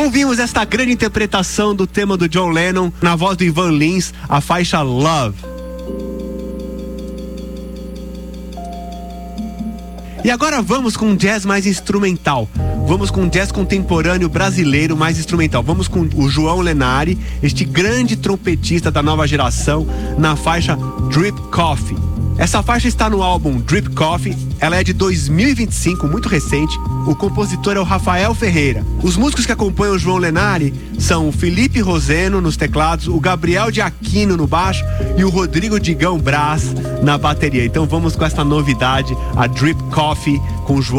Ouvimos esta grande interpretação do tema do John Lennon na voz do Ivan Lins, a faixa Love. E agora vamos com um jazz mais instrumental. Vamos com um jazz contemporâneo brasileiro mais instrumental. Vamos com o João Lenari, este grande trompetista da nova geração, na faixa Drip Coffee. Essa faixa está no álbum Drip Coffee, ela é de 2025, muito recente. O compositor é o Rafael Ferreira. Os músicos que acompanham o João Lenari são o Felipe Roseno nos teclados, o Gabriel de Aquino no baixo e o Rodrigo Digão Brás na bateria. Então vamos com essa novidade, a Drip Coffee com o João